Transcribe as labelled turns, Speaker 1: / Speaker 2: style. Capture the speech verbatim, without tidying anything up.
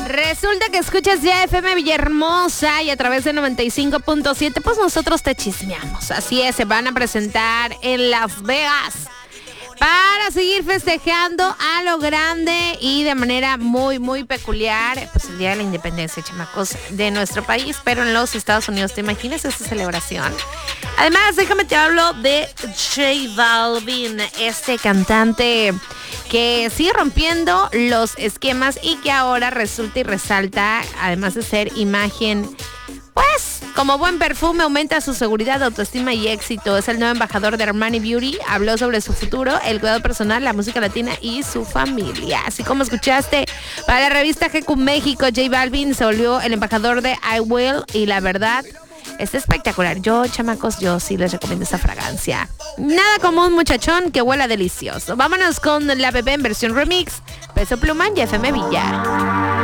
Speaker 1: Resulta que escuchas ya F M Villahermosa y a través de noventa y cinco punto siete, pues nosotros te chismeamos. Así es, se van a presentar en Las Vegas para seguir festejando a lo grande y de manera muy, muy peculiar, pues el Día de la Independencia, chamacos, de nuestro país, pero en los Estados Unidos. ¿Te imaginas esa celebración? Además, déjame te hablo de J Balvin, este cantante que sigue rompiendo los esquemas y que ahora resulta y resalta, además de ser imagen, pues, como buen perfume, aumenta su seguridad, autoestima y éxito. Es el nuevo embajador de Armani Beauty. Habló sobre su futuro, el cuidado personal, la música latina y su familia. Así como escuchaste, para la revista G Q México, J Balvin se volvió el embajador de I Will y la verdad, está espectacular. Yo, chamacos, yo sí les recomiendo esta fragancia. Nada como un muchachón que huela delicioso. Vámonos con la bebé en versión remix. Peso Pluma y F M Villa.